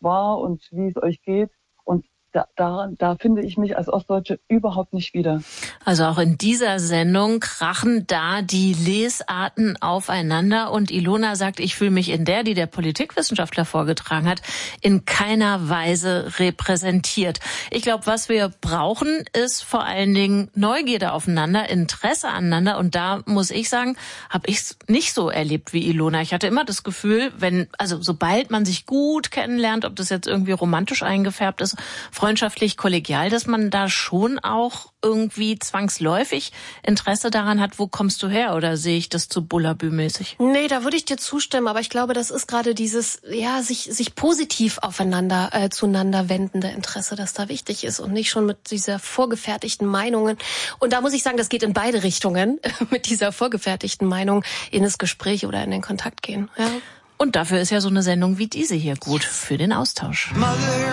war und wie es euch geht. Und da finde ich mich als Ostdeutsche überhaupt nicht wieder. Also auch in dieser Sendung krachen da die Lesarten aufeinander. Und Ilona sagt, ich fühle mich in die der Politikwissenschaftler vorgetragen hat, in keiner Weise repräsentiert. Ich glaube, was wir brauchen, ist vor allen Dingen Neugierde aufeinander, Interesse aneinander. Und da muss ich sagen, habe ich es nicht so erlebt wie Ilona. Ich hatte immer das Gefühl, sobald man sich gut kennenlernt, ob das jetzt irgendwie romantisch eingefärbt ist, freundschaftlich, kollegial, dass man da schon auch irgendwie zwangsläufig Interesse daran hat, wo kommst du her? Oder sehe ich das zu Bullabü-mäßig? Nee, da würde ich dir zustimmen, aber ich glaube, das ist gerade dieses, sich positiv aufeinander, zueinander wendende Interesse, das da wichtig ist und nicht schon mit dieser vorgefertigten Meinungen. Und da muss ich sagen, das geht in beide Richtungen, mit dieser vorgefertigten Meinung in das Gespräch oder in den Kontakt gehen. Ja. Und dafür ist ja so eine Sendung wie diese hier gut für den Austausch.